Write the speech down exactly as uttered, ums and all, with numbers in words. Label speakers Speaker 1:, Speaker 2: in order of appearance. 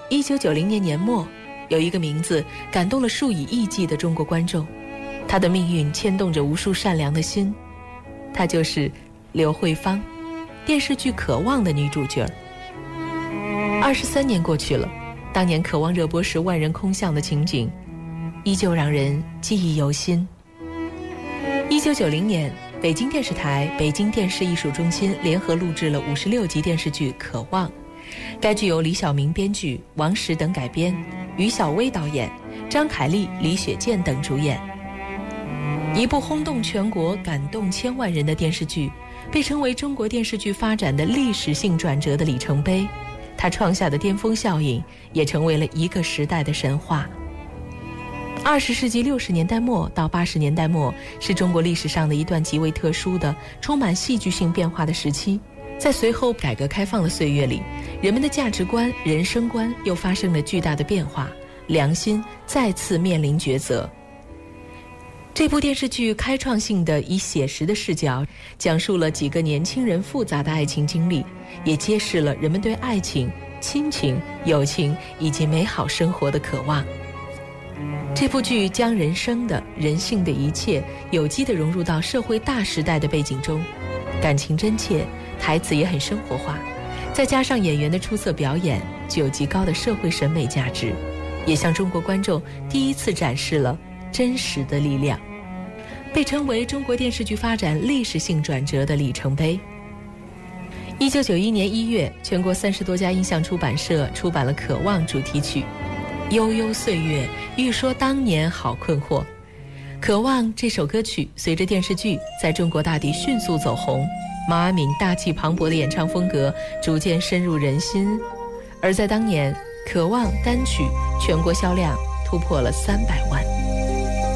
Speaker 1: 一九九零年年末，有一个名字感动了数以亿计的中国观众，他的命运牵动着无数善良的心，他就是刘慧芳，电视剧《渴望》的女主角。二十三年过去了，当年《渴望》热播时万人空巷的情景，依旧让人记忆犹新。一九九零年，北京电视台、北京电视艺术中心联合录制了五十六集电视剧《渴望》，该剧由李晓明编剧，王石等改编，于小薇导演，张凯丽、李雪健等主演。一部轰动全国、感动千万人的电视剧，被称为中国电视剧发展的历史性转折的里程碑。它创下的巅峰效应，也成为了一个时代的神话。二十世纪六十年代末到八十年代末，是中国历史上的一段极为特殊的、充满戏剧性变化的时期。在随后改革开放的岁月里，人们的价值观、人生观又发生了巨大的变化，良心再次面临抉择。这部电视剧开创性的以写实的视角，讲述了几个年轻人复杂的爱情经历，也揭示了人们对爱情、亲情、友情以及美好生活的渴望。这部剧将人生的、人性的一切有机地融入到社会大时代的背景中，感情真切，台词也很生活化，再加上演员的出色表演，具有极高的社会审美价值，也向中国观众第一次展示了真实的力量，被称为中国电视剧发展历史性转折的里程碑。一九九一年一月，全国三十多家音像出版社出版了《渴望》主题曲。悠悠岁月，欲说当年好困惑。《渴望》这首歌曲随着电视剧在中国大地迅速走红，毛阿敏大气磅礴的演唱风格逐渐深入人心。而在当年，《渴望》单曲全国销量突破了三百万。